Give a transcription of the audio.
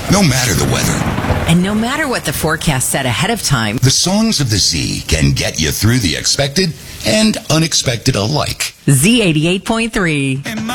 no matter the weather. And no matter what the forecast said ahead of time, The songs of the Z can get you through the expected and unexpected alike. Z88.3.